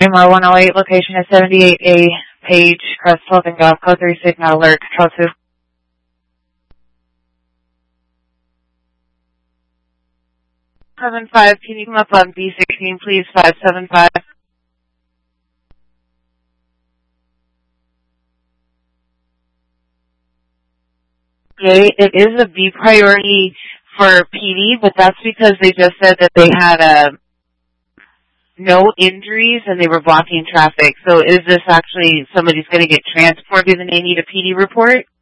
MR108, location is 78A Page, Crest Hilton Golf, code 3 signal alert, control 2. 75, can you come up on B16, please, 575? Okay, it is a B priority for PD, but that's because they just said that they had no injuries and they were blocking traffic. So is this actually somebody's going to get transported and they need a PD report?